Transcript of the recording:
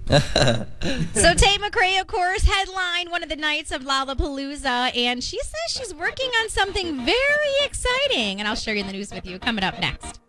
So Tate McRae, of course, headlined one of the nights of Lollapalooza, and she says she's working on something very exciting. And I'll share you the news with you coming up next.